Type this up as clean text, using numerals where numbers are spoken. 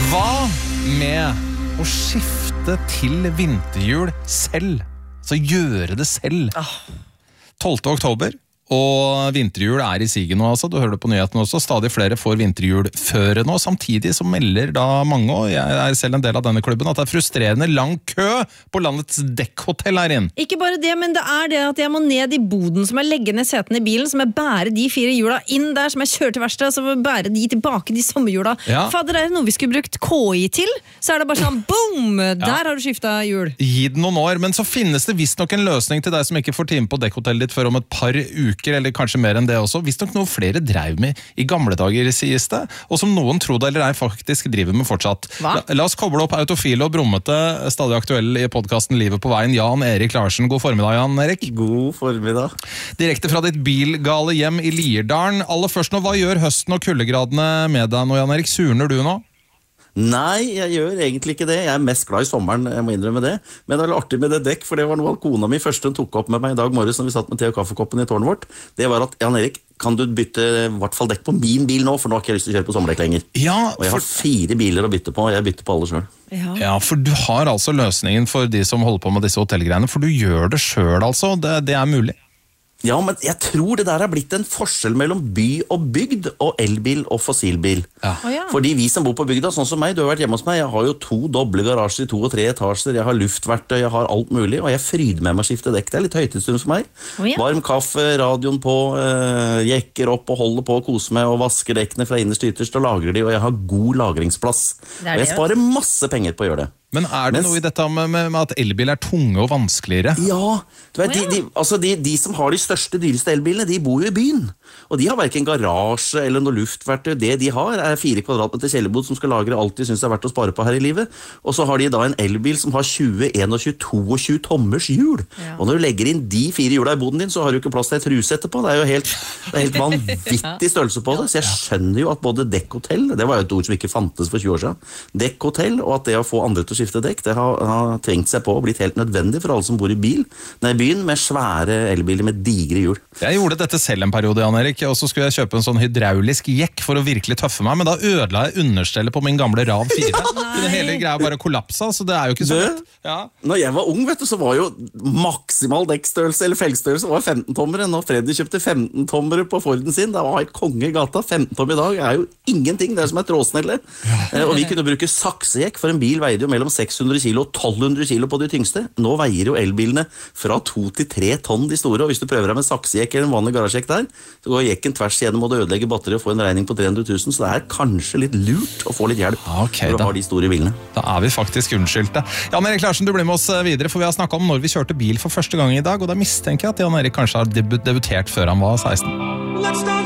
Hva med å skifte til vinterhjul selv? Altså gjøre det selv. 12. oktober. Og vinterhjul i sigen nå, altså. Du hører det på nyhetene også. Stadig flere får vinterhjulføre nå. Samtidig så melder da mange, og jeg selv en del av denne klubben, at det frustrerende lang kø på landets dekkhotell her inn. Ikke bare det, men det det at jeg må ned i boden, som jeg legger ned setene i bilen, som jeg bærer de 4 hjula inn der, som jeg kjører til verksted, så må jeg bære de tilbake, de sommerhjula. Ja. Fader, det noe vi skulle brukt KI til, så det bare sånn, boom! Der har du skiftet hjul. Gi den noen år, men så finnes det visst nok en løsning til deg som ikke får time på dekkhotellet ditt før om et par uker, eller kanskje mer enn det også. Visst nok noe flere drev med i gamle dager, sies det, og som noen trodde eller faktisk driver med fortsatt. La oss koble opp autofile og brummete, stadig aktuell i podcasten Livet på veien, Jan Erik Larsen. God formiddag, Jan Erik. God formiddag. Direkte fra ditt bilgale hjem i Lierdalen. Aller først nå, hva gjør høsten og kuldegradene med deg nå, Jan Erik? Surner du nå? Nei, jeg gjør egentlig ikke det. Jeg mest glad i sommeren, jeg må innrømme det. Men det var artig med det dekk, for det var noe av kona mi først hun tok opp med meg i dag morges når vi satt med te og kaffekoppen i tårnet vårt. Det var at, Jan Erik, kan du bytte i hvert fall dekk på min bil nå, for nå har ikke jeg lyst til å kjøre på sommerdekk lenger. Ja, og jeg har 4 biler å bytte på, og jeg bytter på alle selv. Ja, for du har altså løsningen for de som holder på med disse hotellgreiene, for du gjør det selv altså, det mulig. Ja, men jeg tror det der har blitt en forskjell mellom by og bygd, og elbil og fossilbil. Ja. Fordi vi som bor på bygda, sånn som meg, du har vært hjemme hos meg, jeg har jo 2 doble garasjer i 2 og 3 etasjer, jeg har luftverktøy, jeg har alt mulig, og jeg fryder med meg å skifte dekk. Det litt høytidsstund for meg. Varm kaffe, radioen på, jekker opp og holder på å kose meg og vasker dekkene fra innerst til ytterst og lagrer de, og jeg har god lagringsplass. Og jeg sparer masse penger på å gjøre det. Men det noe i dette med at elbil tunge og vanskeligere? Ja, du vet, de som har de største, dyreste elbilene, de bor jo i byen. Og de har hverken garasje eller noe luftverktøy. Det de har 4 kvadratmeter kjellerbod som skal lagre alt de synes det verdt å spare på her i livet. Og så har de da en elbil som har 20, 21, 22 tommers hjul. Og når du legger inn de 4 hjula i boden din, så har du ikke plass til et rus etterpå. Det jo helt vanvittig størrelse på det. Så jeg skjønner jo at både dekkhotell, det var jo et ord som ikke fantes for 20 år siden, dekkhotell, og at det å få andre til å skifte dekk, det har tvingt seg på og blitt helt nødvendig for alle som bor i byen med svære elbiler med digre hjul. Jeg gjorde dette selv en periode, Jan Erik, og så skulle jeg kjøpe en sånn hydraulisk jekk for å virkelig tøffe meg, men da ødela jeg understellet på min gamle RAV 4. Det hele greia bare kollapsa, så det jo ikke så lett. Når jeg var ung, vet du, så var jo maksimal dekkstørrelse eller felgstørrelse var 15-tommere. Når Freddy kjøpte 15-tommere på Forden sin, det var helt konge i gata. 15-tom i dag jo ingenting, det som trådsnelle. Og vi kunne bruke saksejekk, for en bil veide jo mellom 600 kilo og 1200 kilo på de tyngste. Nå veier jo elbilene fra 2 til 3 tonn de store, og hvis du prøver deg med saksejekk eller en vanlig garasjekk der, så går jekken tvers igjennom og du ødelegger batteriet og får en regning på 300 000, så det kanskje litt lurt å få litt hjelp for å ha de store bilene. Da vi faktisk unnskyldte. Jan Erik Larsen, du blir med oss videre, for vi har snakket om når vi kjørte bil for første gang i dag, og da mistenker jeg at Jan Erik kanskje har debutert før han var 16.